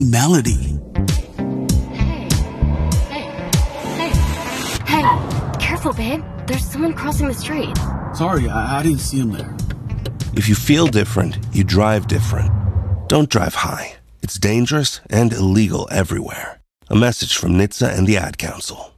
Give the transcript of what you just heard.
melody. Hey, careful, babe. There's someone crossing the street. Sorry, I didn't see him there. If you feel different, you drive different. Don't drive high. It's dangerous and illegal everywhere. A message from NHTSA and the Ad Council.